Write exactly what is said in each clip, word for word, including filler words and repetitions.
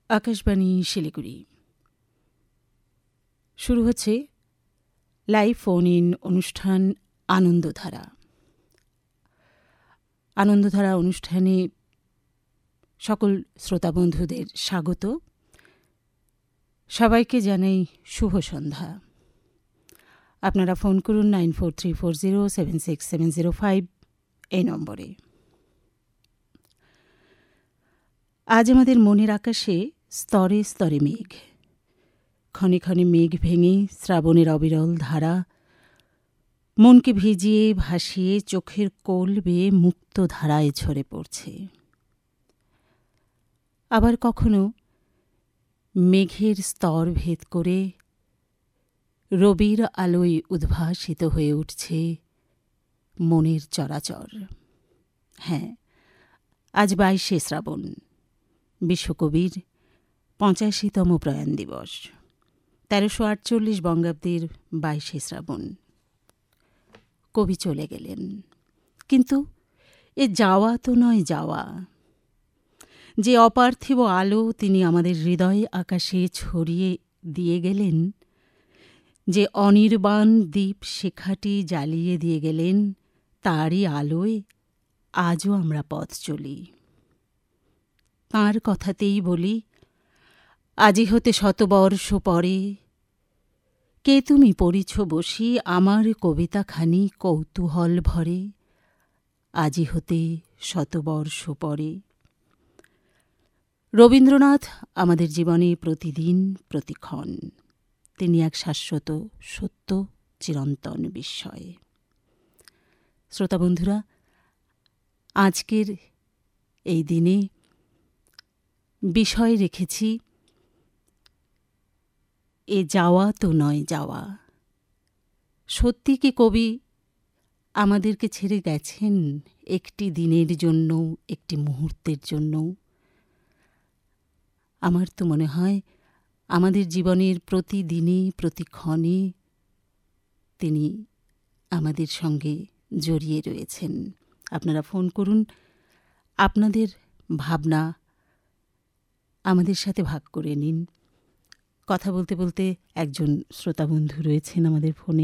আকাশবাণী শিলিগুড়ি। শুরু হচ্ছে live phone in অনুষ্ঠান আনন্দধারা। আনন্দধারা অনুষ্ঠানে সকল শ্রোতা বন্ধুদের স্বাগত। সবাইকে জানাই শুভ সন্ধ্যা। আপনারা ফোন করুন nine four three four zero seven six seven zero five এই নম্বরে। আজ আমাদের মনের আকাশে স্তরে স্তরে মেঘ, ক্ষণে ক্ষণে মেঘ ভেঙে শ্রাবণের অবিরল ধারা মনকে ভিজিয়ে ভাসিয়ে চোখের কোল বেয়ে মুক্ত ধারায় ঝরে পড়ছে। আবার কখনো মেঘের স্তর ভেদ করে রবির আলোয় উদ্ভাসিত হয়ে উঠছে মনের চরাচর। হ্যাঁ, আজ বাইশে শ্রাবণ, বিশ্বকবির পঁচাশিতম প্রয়াণ দিবস। তেরোশো আটচল্লিশ বঙ্গাব্দের বাইশে শ্রাবণ কবি চলে গেলেন, কিন্তু এ যাওয়া তো নয় যাওয়া। যে অপার্থিব আলো তিনি আমাদের হৃদয় আকাশে ছড়িয়ে দিয়ে গেলেন, যে অনির্বাণ দ্বীপ শিখাটি জ্বালিয়ে দিয়ে গেলেন, তারই আলোয় আজও আমরা পথ চলি। তাঁর কথাতেই বলি, আজি হতে শতবর্ষ পরে কে তুমি পড়িছ বসি আমার কবিতাখানি কৌতূহল ভরে। আজি হতে শতবর্ষ পরে। রবীন্দ্রনাথ আমাদের জীবনে প্রতিদিন প্রতিক্ষণ। তিনি এক শাশ্বত সত্য, চিরন্তন বিস্ময়। শ্রোতা বন্ধুরা, আজকের এই দিনে বিষয় রেখেছি এ যাওয়া তো নয় যাওয়া। সত্যি কি কবি আমাদেরকে ছেড়ে গেছেন একটি দিনের জন্য, একটি মুহূর্তের জন্য? আমার তো মনে হয় আমাদের জীবনের প্রতিদিনে প্রতিক্ষণে তিনি আমাদের সঙ্গে জড়িয়ে রয়েছেন। আপনারা ফোন করুন, আপনাদের ভাবনা আমাদের সাথে ভাগ করে নিন। কথা বলতে বলতে একজন শ্রোতা বন্ধু রয়েছেন আমাদের ফোনে।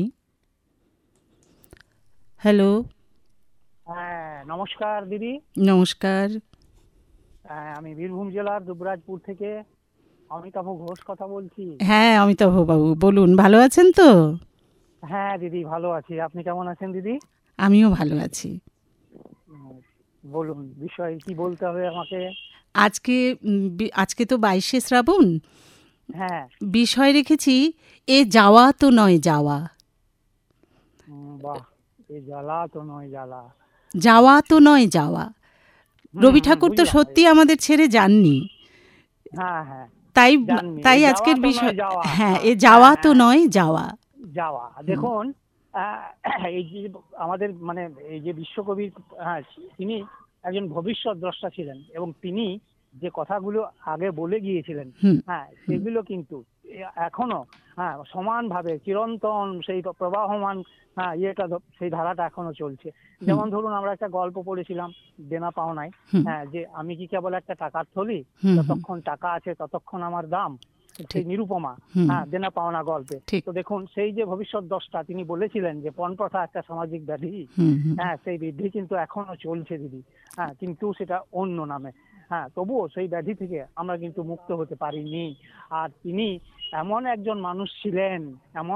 হ্যালো। হ্যাঁ, নমস্কার দিদি। নমস্কার। আমি বীরভূম জেলার দুবরাজপুর থেকে অমিতাভ ঘোষ কথা বলছি। হ্যাঁ, অমিতাভ বাবু বলুন, ভালো আছেন তো? হ্যাঁ দিদি, ভালো আছি। আপনি কেমন আছেন দিদি? আমিও ভালো আছি। বলুন, বিষয় কি বলতে হবে আমাকে? আজকে আজকে তো বাইশে শ্রাবণ। হ্যাঁ, বিষয় রেখেছি এ যাওয়া তো নয় যাওয়া। বাহ, এ জ্বালা তো নয় জ্বালা। যাওয়া তো নয় যাওয়া। রবি ঠাকুর তো সত্যি আমাদের ছেড়ে যাননি। হ্যাঁ হ্যাঁ, তাই তাই আজকের বিষয়, হ্যাঁ, এ যাওয়া তো নয় যাওয়া। যাওয়া দেখুন, এই যে আমাদের মানে এই যে বিশ্বকবি, হ্যাঁ, তিনি একজন ভবিষ্যৎ দ্রষ্টা ছিলেন এবং তিনি যে কথাগুলো আগে বলে গিয়েছিলেন, হ্যাঁ, সেগুলো কিন্তু এখনো হ্যাঁ সমানভাবে চিরন্তন সেই প্রবাহমান, হ্যাঁ, ইয়েটা সেই ধারাটা এখনো চলছে। যেমন ধরুন, আমরা একটা গল্প পড়েছিলাম দেনা পাওনায়, হ্যাঁ, যে আমি কি কেবল একটা টাকার থলি, যতক্ষণ টাকা আছে ততক্ষণ আমার দাম, সেই নিরুপমা, হ্যাঁ, দেনা পাওনা গল্পে। তো দেখুন, সেই যে ভবিষ্যৎ দ্রষ্টা তিনি বলেছিলেন যে পণ প্রথা একটা সামাজিক ব্যাধি, হ্যাঁ, সেই ব্যাধি কিন্তু এখনো চলছে দিদি, হ্যাঁ, কিন্তু সেটা অন্য নামে। হ্যাঁ, তবুও সেই ব্যাধি থেকে আমরা কিন্তু মুক্ত হতে পারিনি। আর তিনি এমন একজন মানুষ ছিলেন, এমন